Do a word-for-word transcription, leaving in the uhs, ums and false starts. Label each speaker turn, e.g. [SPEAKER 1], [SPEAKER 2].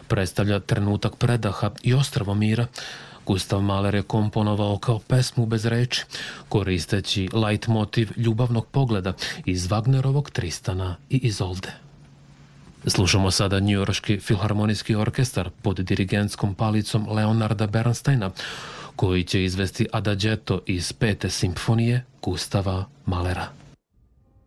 [SPEAKER 1] predstavlja trenutak predaha i ostrvo mira. Gustav Mahler je komponovao kao pesmu bez reči, koristeći leitmotiv ljubavnog pogleda iz Wagnerovog Tristana i Izolde. Slušamo sada njujorški filharmonijski orkestar pod dirigentskom palicom Leonarda Bernsteina, koji će izvesti Adagietto iz pete simfonije Gustava Mahlera.